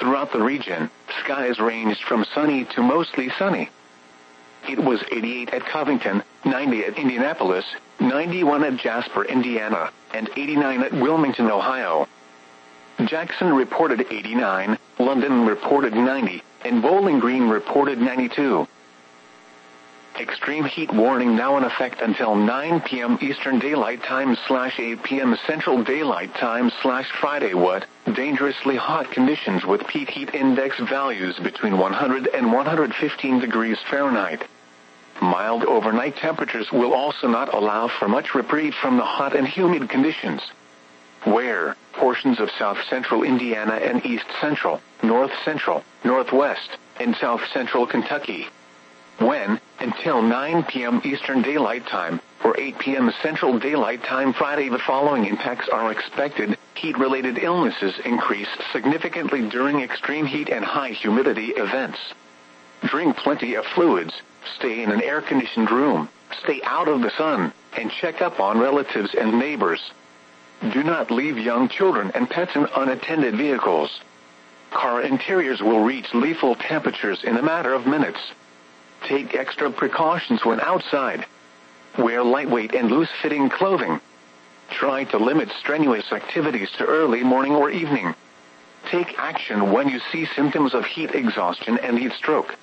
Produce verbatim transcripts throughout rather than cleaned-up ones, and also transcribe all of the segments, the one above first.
throughout the region, skies ranged from sunny to mostly sunny. It was eighty-eight at Covington, ninety at Indianapolis, ninety-one at Jasper, Indiana, and eighty-nine at Wilmington, Ohio. Jackson reported eighty-nine, London reported ninety, and Bowling Green reported ninety-two. Extreme heat warning now in effect until nine p.m. Eastern Daylight Time slash eight p.m. Central Daylight Time slash Friday. What? Dangerously hot conditions with peak heat index values between one hundred and one hundred fifteen degrees Fahrenheit. Mild overnight temperatures will also not allow for much reprieve from the hot and humid conditions. Where? Portions of south-central Indiana and east-central, north-central, northwest, and south-central Kentucky. When? Until nine p.m. Eastern Daylight Time, or eight p.m. Central Daylight Time Friday. The following impacts are expected. Heat-related illnesses increase significantly during extreme heat and high humidity events. Drink plenty of fluids, stay in an air-conditioned room, stay out of the sun, and check up on relatives and neighbors. Do not leave young children and pets in unattended vehicles. Car interiors will reach lethal temperatures in a matter of minutes. Take extra precautions when outside. Wear lightweight and loose-fitting clothing. Try to limit strenuous activities to early morning or evening. Take action when you see symptoms of heat exhaustion and heat stroke.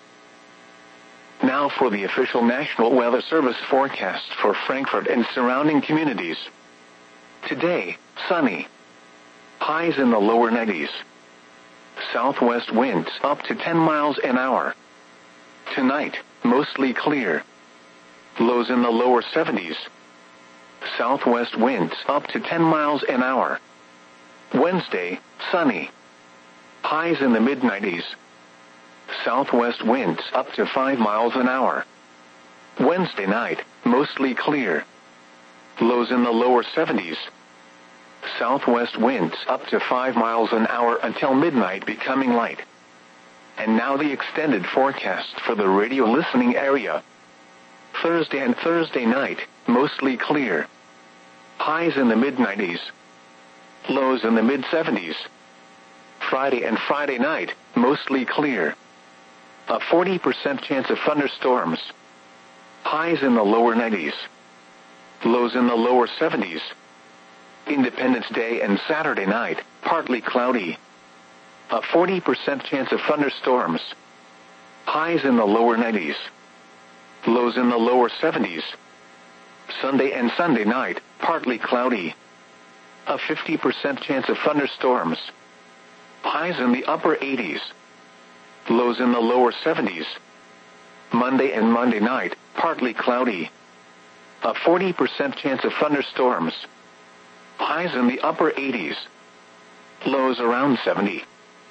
Now for the official National Weather Service forecast for Frankfort and surrounding communities. Today, sunny. Highs in the lower nineties. Southwest winds up to ten miles an hour. Tonight, mostly clear. Lows in the lower seventies. Southwest winds up to ten miles an hour. Wednesday, sunny. Highs in the mid nineties. Southwest winds up to five miles an hour. Wednesday night, mostly clear. Lows in the lower seventies. Southwest winds up to five miles an hour until midnight, becoming light. And now the extended forecast for the radio listening area. Thursday and Thursday night, mostly clear. Highs in the mid nineties. Lows in the mid seventies. Friday and Friday night, mostly clear. A forty percent chance of thunderstorms. Highs in the lower nineties. Lows in the lower seventies. Independence Day and Saturday night, partly cloudy. A forty percent chance of thunderstorms. Highs in the lower nineties. Lows in the lower seventies. Sunday and Sunday night, partly cloudy. A fifty percent chance of thunderstorms. Highs in the upper eighties. Lows in the lower seventies. Monday and Monday night, partly cloudy. A forty percent chance of thunderstorms. Highs in the upper eighties. Lows around seventy.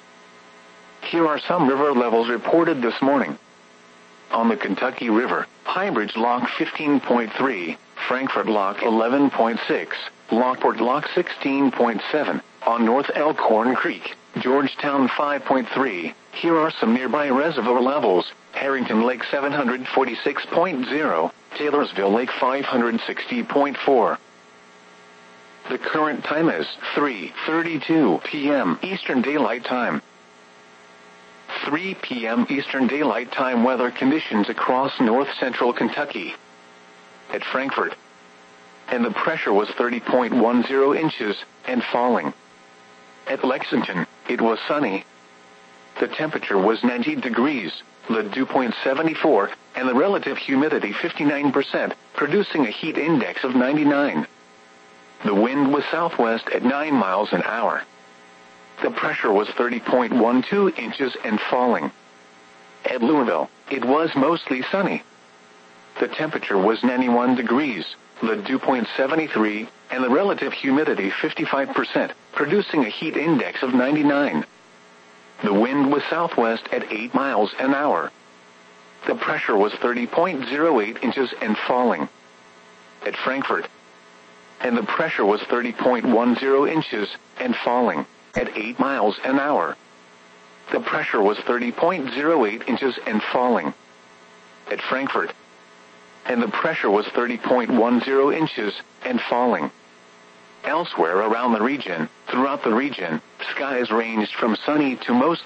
Here are some river levels reported this morning. On the Kentucky River, Highbridge Lock fifteen point three, Frankfort Lock eleven point six, Lockport Lock sixteen point seven, on North Elkhorn Creek, Georgetown five point three. Here are some nearby reservoir levels: Harrington Lake seven hundred forty-six point zero, Taylorsville Lake five hundred sixty point four. The current time is three thirty-two p.m. Eastern Daylight Time. three p.m. Eastern Daylight Time weather conditions across north-central Kentucky. At Frankfort, and the pressure was thirty point one zero inches, and falling. At Lexington, it was sunny. The temperature was ninety degrees, the dew point seventy-four, and the relative humidity fifty-nine percent, producing a heat index of ninety-nine. The wind was southwest at nine miles an hour. The pressure was thirty point one two inches and falling. At Louisville, it was mostly sunny. The temperature was ninety-one degrees, the dew point seventy-three, and the relative humidity fifty-five percent, producing a heat index of ninety-nine. The wind was southwest at eight miles an hour. The pressure was thirty point zero eight inches and falling. At Frankfort, and the pressure was thirty point one zero inches and falling. At eight miles an hour. The pressure was thirty point zero eight inches and falling. At Frankfort, and the pressure was thirty point one zero inches and falling. Elsewhere around the region, throughout the region, skies ranged from sunny to most